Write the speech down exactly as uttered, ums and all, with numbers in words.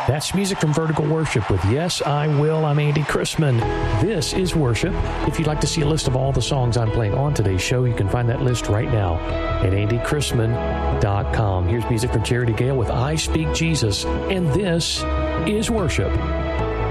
That's music from Vertical Worship with Yes, I Will. I'm Andy Chrisman. This is Worship. If you'd like to see a list of all the songs I'm playing on today's show, you can find that list right now at andy chrisman dot com. Here's music from Charity Gale with I Speak Jesus, and this is Worship.